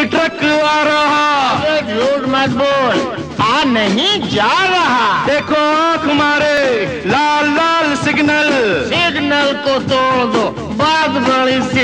Truck आ रहा। अरे झूठ मत बोल, आ नहीं जा रहा। देखो आंख मारे, लाल लाल सिग्नल। सिग्नल को तोड़ दो, बात बड़ी सी